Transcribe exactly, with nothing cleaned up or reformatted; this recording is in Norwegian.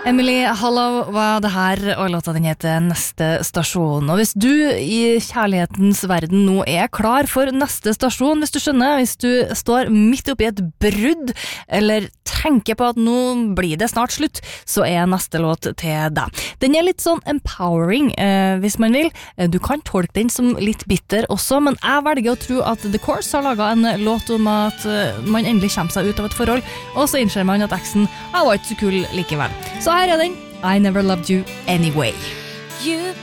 Emily Hollow var det her, og låta den heter Neste stasjon. Og hvis du i kjærlighetens verden nå er klar for neste stasjon, hvis du skjønner, hvis du står midt oppi et brudd, eller tenker på at nå blir det snart slutt, så er neste låt til deg. Den er litt sånn empowering, eh, hvis man vil. Du kan tolke den som litt bitter også, men jeg velger å tro at The Course har laget en låt om at uh, man endelig kommer seg ut av et forhold, og så innser man at eksen var ikke så kul likevel. Så her er den, I Never Loved You Anyway. You